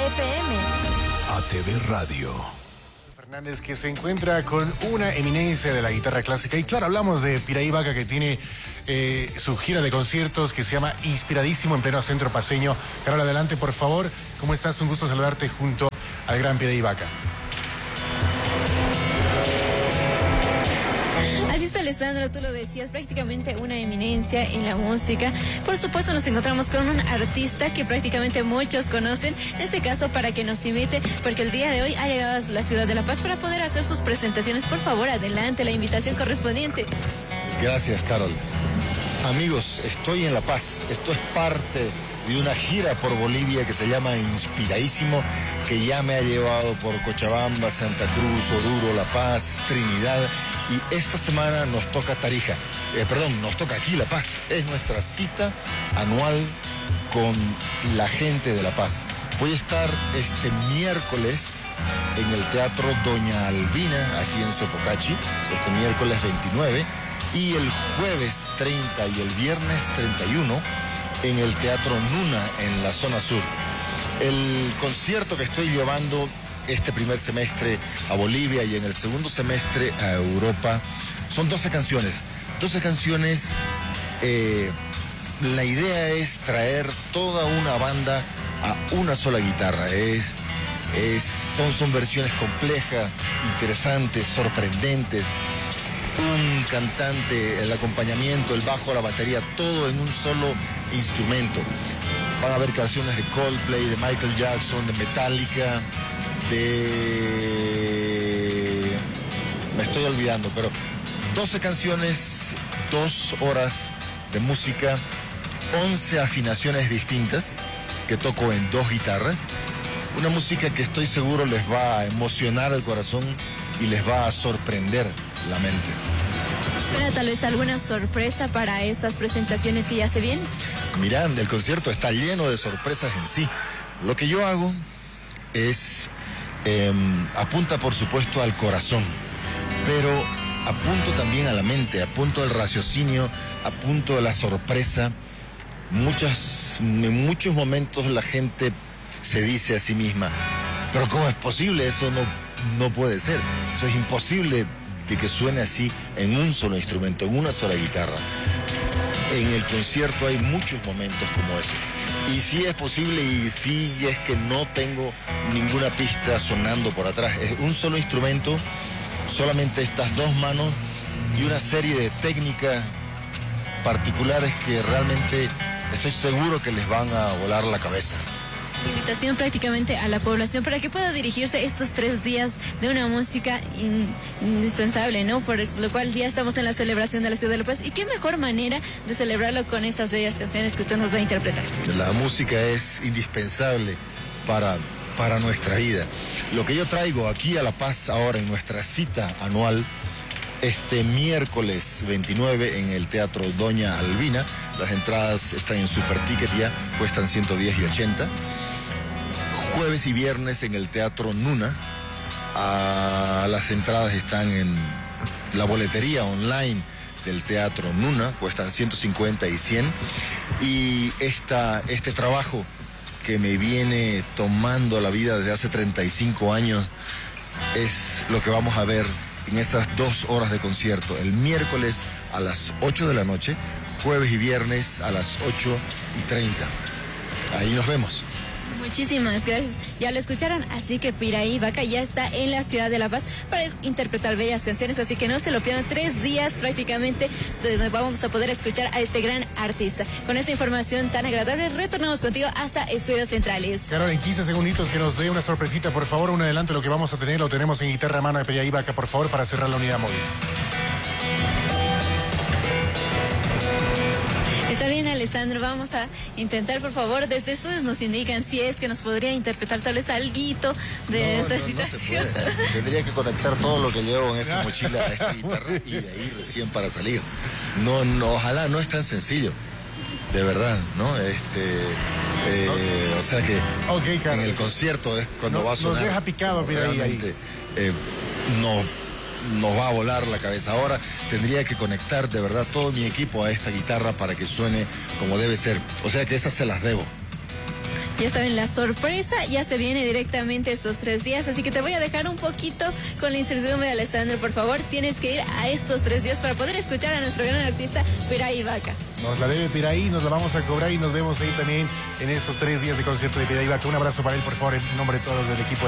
FM. ATV Radio. Fernández, que se encuentra con una eminencia de la guitarra clásica. Y claro, hablamos de Piraí Vaca, que tiene su gira de conciertos que se llama Inspiradísimo en pleno centro paseño. Carol, adelante, por favor. ¿Cómo estás? Un gusto saludarte junto al gran Piraí Vaca. Así es, Alessandro, tú lo decías, prácticamente una eminencia en la música. Por supuesto, nos encontramos con un artista que prácticamente muchos conocen, en este caso para que nos invite, porque el día de hoy ha llegado a la ciudad de La Paz para poder hacer sus presentaciones. Por favor, adelante, la invitación correspondiente. Gracias, Carol. Amigos, estoy en La Paz. Esto es parte de una gira por Bolivia que se llama Inspiradísimo, que ya me ha llevado por Cochabamba, Santa Cruz, Oruro, La Paz, Trinidad. Y esta semana nos toca Tarija. Nos toca aquí La Paz. Es nuestra cita anual con la gente de La Paz. Voy a estar este miércoles en el Teatro Doña Albina, aquí en Sopocachi, este miércoles 29, y el jueves 30 y el viernes 31 en el Teatro Nuna, en la zona sur. El concierto que estoy llevando este primer semestre a Bolivia y en el segundo semestre a Europa son 12 canciones. 12 canciones, la idea es traer toda una banda a una sola guitarra. Son versiones complejas, interesantes, sorprendentes. Un cantante, el acompañamiento, el bajo, la batería, todo en un solo instrumento. Van a haber canciones de Coldplay, de Michael Jackson, de Metallica, me estoy olvidando, pero 12 canciones, 2 horas de música, 11 afinaciones distintas que toco en 2 guitarras. Una música que estoy seguro les va a emocionar el corazón y les va a sorprender la mente. ¿Pero tal vez alguna sorpresa para estas presentaciones que ya se vienen? Mirá, el concierto está lleno de sorpresas en sí. Lo que yo hago es apunta por supuesto al corazón, pero apunto también a la mente, apunto al raciocinio, apunto a la sorpresa. En muchos momentos la gente se dice a sí misma, pero ¿cómo es posible? Eso no puede ser, eso es imposible de que suene así en un solo instrumento, en una sola guitarra. En el concierto hay muchos momentos como ese. Y sí es posible, y sí es que no tengo ninguna pista sonando por atrás. Es un solo instrumento, solamente estas 2 manos y una serie de técnicas particulares que realmente estoy seguro que les van a volar la cabeza. Invitación prácticamente a la población para que pueda dirigirse estos 3 días de una música indispensable, ¿no? Por lo cual ya estamos en la celebración de la ciudad de La Paz. Y qué mejor manera de celebrarlo con estas bellas canciones que usted nos va a interpretar. La música es indispensable para nuestra vida. Lo que yo traigo aquí a La Paz ahora en nuestra cita anual, este miércoles 29 en el Teatro Doña Albina, las entradas están en Superticket ya, cuestan 110 y 80. Jueves y viernes en el Teatro Nuna, las entradas están en la boletería online del Teatro Nuna, cuestan 150 y 100. Y este trabajo que me viene tomando la vida desde hace 35 años es lo que vamos a ver en esas 2 horas de concierto, el miércoles a las 8 de la noche, jueves y viernes a las 8:30. Ahí nos vemos. Muchísimas gracias. Ya lo escucharon, así que Piraí Vaca ya está en la ciudad de La Paz para interpretar bellas canciones, así que no se lo pierdan. 3 días prácticamente donde vamos a poder escuchar a este gran artista. Con esta información tan agradable, retornamos contigo hasta Estudios Centrales. Carol, en 15 segunditos que nos dé una sorpresita, por favor, un adelanto de lo que vamos a tener, lo tenemos en guitarra a mano de Piraí Vaca, por favor, para cerrar la unidad móvil. Está bien, Alessandro, vamos a intentar, por favor, desde estudios nos indican si es que nos podría interpretar tal vez alguito de esta situación. No se puede. Tendría que conectar todo lo que llevo en esa mochila a esta guitarra y de ahí recién para salir. Ojalá, no es tan sencillo, de verdad, ¿no? O sea que en el concierto es cuando va a sonar. Nos deja picado, mira ahí. Nos va a volar la cabeza. Ahora tendría que conectar de verdad todo mi equipo a esta guitarra para que suene como debe ser. O sea que esas se las debo. Ya saben, la sorpresa ya se viene directamente estos 3 días, así que te voy a dejar un poquito con la incertidumbre de Alessandro. Por favor, tienes que ir a estos 3 días para poder escuchar a nuestro gran artista Piraí Vaca. Nos la debe Piraí, nos la vamos a cobrar y nos vemos ahí también en estos 3 días de concierto de Piraí Vaca. Un abrazo para él, por favor, en nombre de todos del equipo.